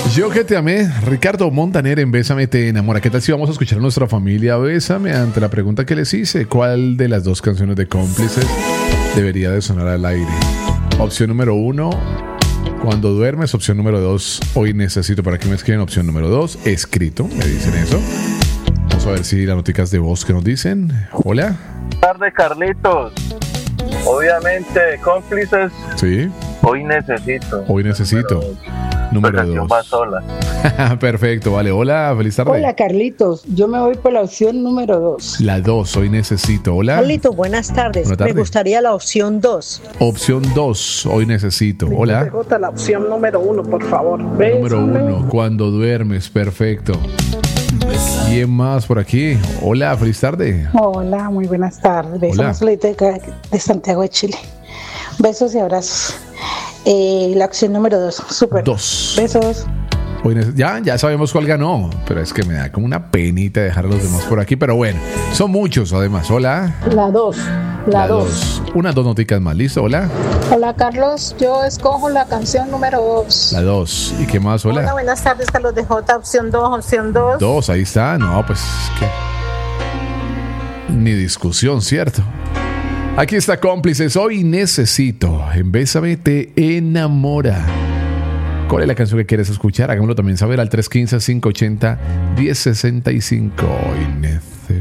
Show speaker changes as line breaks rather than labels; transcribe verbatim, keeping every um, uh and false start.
Yo que te amé, Ricardo Montaner en Bésame te enamora. ¿Qué tal si vamos a escuchar a nuestra familia Bésame ante la pregunta que les hice? ¿Cuál de las dos canciones de Cómplices debería de sonar al aire? Opción número uno, Cuando duermes. Opción número dos, Hoy necesito. Para que me escriben opción número dos, escrito, me dicen eso. Vamos a ver si las noticas de voz que nos dicen. Hola.
Buenas tardes, Carlitos. Obviamente, Cómplices.
Sí.
Hoy necesito.
Hoy necesito. Número dos.
Va sola.
Perfecto, vale. Hola, feliz tarde.
Hola, Carlitos. Yo me voy por la opción número dos.
La dos, Hoy necesito. Hola.
Carlitos, buenas tardes.
Buenas tardes.
Me gustaría la opción dos.
Opción dos, Hoy necesito. Hola.
Me gusta la opción número uno, por favor.
Número uno, Cuando duermes. Perfecto. ¿Quién más por aquí? Hola, feliz tarde.
Hola, muy buenas tardes.
Hola.
Somos Lita de Santiago de Chile. Besos y abrazos. Eh, la opción número dos, súper.
Dos.
Besos.
Hoy ne- ya, ya sabemos cuál ganó, pero es que me da como una penita dejar a los demás por aquí, pero bueno, son muchos además. Hola.
La dos. La,
La
dos.
Unas dos noticas más, ¿listo? Hola.
Hola, Carlos. Yo escojo la canción número dos.
La dos. ¿Y qué más? Hola.
Hola, buenas tardes, Carlos de J, opción dos, opción dos.
Dos, ahí está. No, pues es que ni discusión, ¿cierto? Aquí está Cómplices. Hoy necesito. En Bésame te enamora. ¿Cuál es la canción que quieres escuchar? Hagámoslo también saber al tres uno cinco, cinco ocho cero, uno cero seis cinco. Hoy necesito.